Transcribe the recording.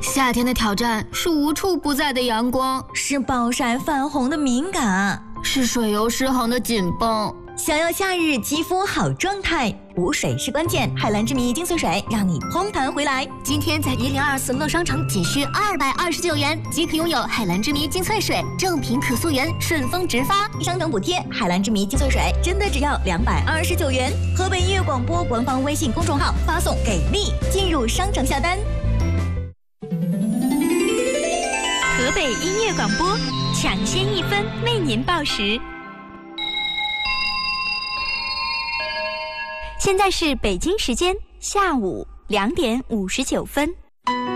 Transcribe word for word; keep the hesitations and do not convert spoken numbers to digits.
夏天的挑战是无处不在的阳光， 是暴晒泛红的敏感， 是水油失衡的紧绷。 想要夏日肌肤好状态，补水是关键。海蓝之谜精粹水让你烘弹回来。 今天在一零二四乐商城仅需二百二十九元即可拥有海蓝之谜精粹水，正品可溯源，顺丰直发， 商城补贴。海蓝之谜精粹水真的只要两百二十九元。河北音乐广播官方微信公众号发送给力进入商城下单。 河北音乐广播抢先一分为您报时。现在是北京时间下午两点五十九分。